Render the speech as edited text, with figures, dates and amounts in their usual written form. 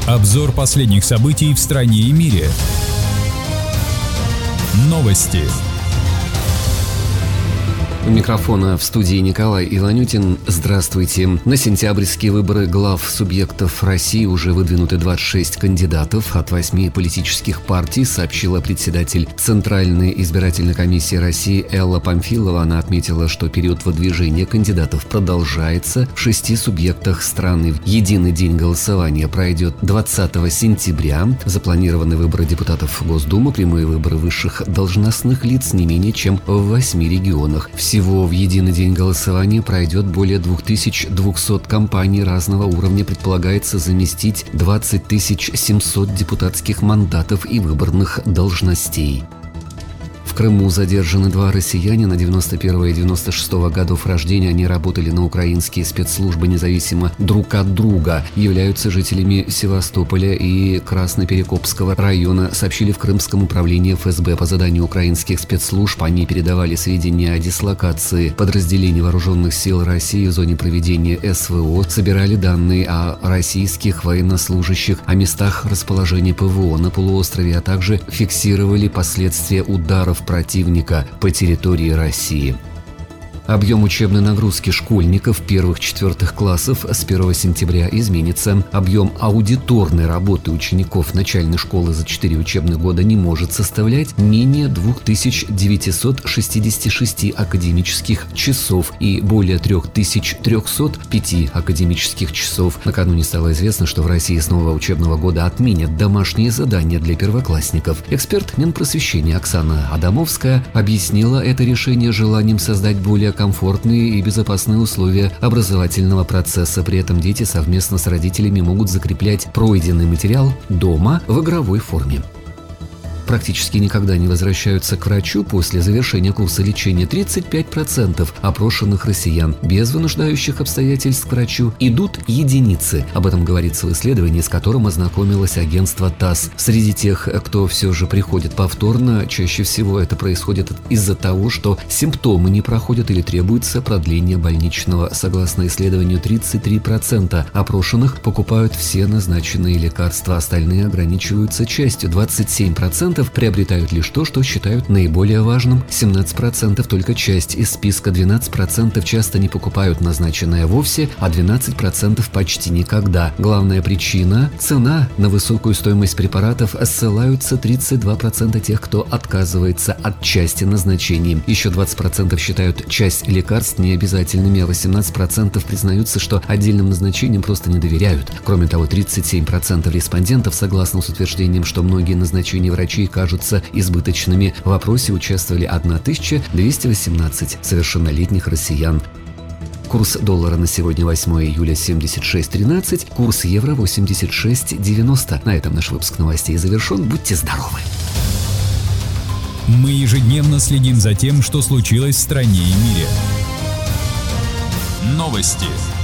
Обзор последних событий в стране и мире. Новости. У микрофона в студии Николай Иванютин. Здравствуйте. На сентябрьские выборы глав субъектов России уже выдвинуты 26 кандидатов от 8 политических партий, сообщила председатель Центральной избирательной комиссии России Элла Памфилова. Она отметила, что период выдвижения кандидатов продолжается в 6 субъектах страны. Единый день голосования пройдет 20 сентября. Запланированы выборы депутатов Госдумы, прямые выборы высших должностных лиц не менее чем в 8 регионах. Всего в единый день голосования пройдет более 2200 кампаний разного уровня. Предполагается заместить 20 700 депутатских мандатов и выборных должностей. В Крыму задержаны 2 россиянина 91-го и 96-го годов рождения. Они работали на украинские спецслужбы независимо друг от друга. Являются жителями Севастополя и Красноперекопского района, сообщили в Крымском управлении ФСБ. По заданию украинских спецслужб они передавали сведения о дислокации подразделений вооруженных сил России в зоне проведения СВО, собирали данные о российских военнослужащих, о местах расположения ПВО на полуострове, а также фиксировали последствия ударов противника по территории России. Объем учебной нагрузки школьников первых-четвертых классов с 1 сентября изменится. Объем аудиторной работы учеников начальной школы за 4 учебных года не может составлять менее 2966 академических часов и более 3305 академических часов. Накануне стало известно, что в России с нового учебного года отменят домашние задания для первоклассников. Эксперт Минпросвещения Оксана Адамовская объяснила это решение желанием создать более комфортные и безопасные условия образовательного процесса. При этом дети совместно с родителями могут закреплять пройденный материал дома в игровой форме. Практически никогда не возвращаются к врачу после завершения курса лечения. 35% опрошенных россиян без вынуждающих обстоятельств к врачу идут единицы. Об этом говорится в исследовании, с которым ознакомилось агентство ТАСС. Среди тех, кто все же приходит повторно, чаще всего это происходит из-за того, что симптомы не проходят или требуется продление больничного. Согласно исследованию, 33% опрошенных покупают все назначенные лекарства, остальные ограничиваются частью. 27% приобретают лишь то, что считают наиболее важным, 17% только часть из списка, 12% часто не покупают назначенное вовсе, а 12% почти никогда. Главная причина – цена. На высокую стоимость препаратов ссылаются 32% тех, кто отказывается от части назначений. Еще 20% считают часть лекарств необязательными, а 18% признаются, что отдельным назначениям просто не доверяют. Кроме того, 37% респондентов согласны с утверждением, что многие назначения врачей кажутся избыточными. В опросе участвовали 1218 совершеннолетних россиян. Курс доллара на сегодня, 8 июля, 76.13, курс евро 86.90. На этом наш выпуск новостей завершен. Будьте здоровы! Мы ежедневно следим за тем, что случилось в стране и мире. Новости.